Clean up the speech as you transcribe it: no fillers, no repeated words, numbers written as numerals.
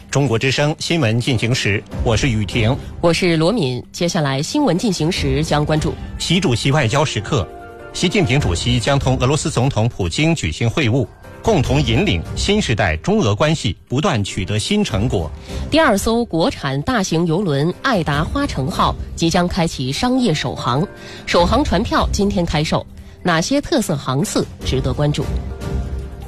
中国之声新闻进行时，我是雨婷， 我是罗敏。接下来新闻进行时将关注习主席外交时刻，习近平主席将同俄罗斯总统普京举行会晤，共同引领新时代中俄关系不断取得新成果。 第二艘国产大型邮轮爱达花城号即将开启商业首航，首航船票今天开售，哪些特色航次值得关注？